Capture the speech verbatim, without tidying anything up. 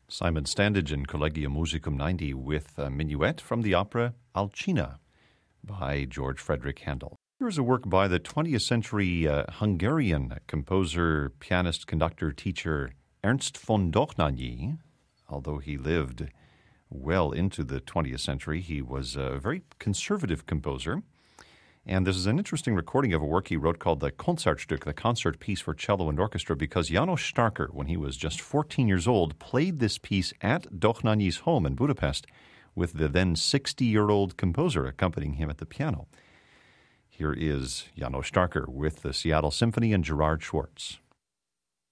Simon Standage in Collegium Musicum ninety with a minuet from the opera Alcina by George Frederick Handel. Here's a work by the twentieth century uh, Hungarian composer, pianist, conductor, teacher Ernst von Dohnányi. Although he lived well into the twentieth century, he was a very conservative composer. And this is an interesting recording of a work he wrote called the Konzertstück, the concert piece for cello and orchestra, because János Starker, when he was just fourteen years old, played this piece at Dohnányi's home in Budapest with the then sixty-year-old composer accompanying him at the piano. Here is János Starker with the Seattle Symphony and Gerard Schwartz.